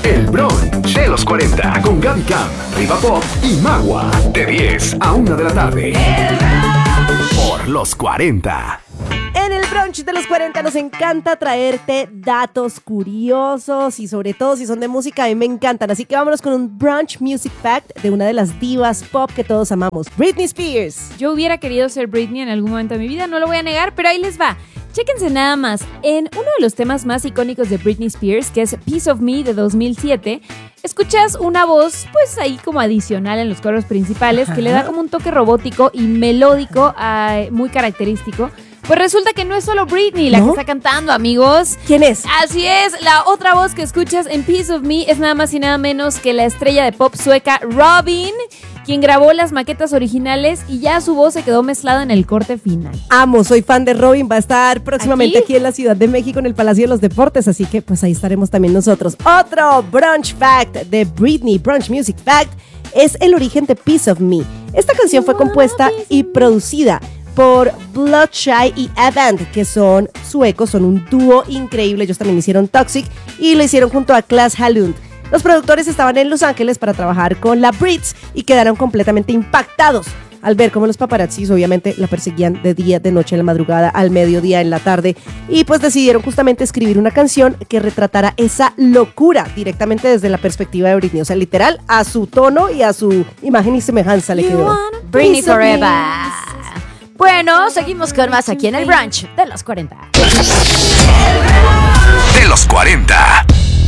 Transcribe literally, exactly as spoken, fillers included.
El brunch de los cuarenta con Gaby Cam, Riva Pop y Magua. De diez a una de la tarde. Por los cuarenta. En el brunch de los cuarenta nos encanta traerte datos curiosos y sobre todo si son de música, a mí me encantan. Así que vámonos con un brunch music fact de una de las divas pop que todos amamos, Britney Spears. Yo hubiera querido ser Britney en algún momento de mi vida, no lo voy a negar, pero ahí les va. Chéquense nada más, en uno de los temas más icónicos de Britney Spears, que es Piece of Me de dos mil siete, escuchas una voz pues ahí como adicional en los coros principales, que le da como un toque robótico y melódico uh, muy característico. Pues resulta que no es solo Britney la ¿No? que está cantando, amigos. ¿Quién es? Así es, la otra voz que escuchas en Piece of Me es nada más y nada menos que la estrella de pop sueca Robyn, quien grabó las maquetas originales y ya su voz se quedó mezclada en el corte final. Amo, soy fan de Robyn, va a estar próximamente aquí, aquí en la Ciudad de México en el Palacio de los Deportes, así que pues ahí estaremos también nosotros. Otro brunch fact de Britney, brunch music fact, es el origen de Piece of Me. Esta canción fue compuesta y producida por Bloodshy y Avant, que son suecos, son un dúo increíble. Ellos también hicieron Toxic y lo hicieron junto a Klaus Hallund. Los productores estaban en Los Ángeles para trabajar con la Brits y quedaron completamente impactados al ver cómo los paparazzis obviamente la perseguían de día, de noche, en la madrugada, al mediodía, en la tarde, y pues decidieron justamente escribir una canción que retratara esa locura directamente desde la perspectiva de Britney, o sea, literal, a su tono y a su imagen y semejanza le quedó. Britney Forever. Bueno, seguimos con más aquí en el brunch de los cuarenta. De los cuarenta.